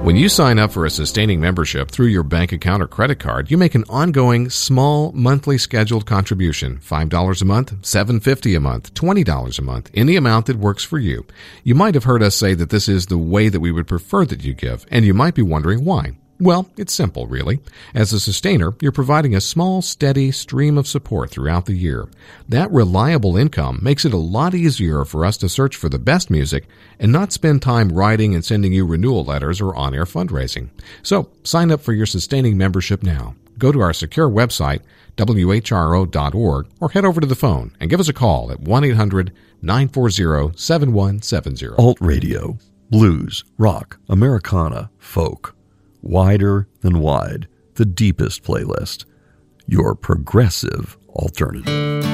When you sign up for a sustaining membership through your bank account or credit card, you make an ongoing, small, monthly scheduled contribution, $5 a month, $7.50 a month, $20 a month, any amount that works for you. You might have heard us say that this is the way that we would prefer that you give, and you might be wondering why. Well, it's simple, really. As a sustainer, you're providing a small, steady stream of support throughout the year. That reliable income makes it a lot easier for us to search for the best music and not spend time writing and sending you renewal letters or on-air fundraising. So, sign up for your sustaining membership now. Go to our secure website, whro.org, or head over to the phone and give us a call at 1-800-940-7170. Alt Radio, blues, rock, Americana, folk. Wider than wide, the deepest playlist. Your progressive alternative.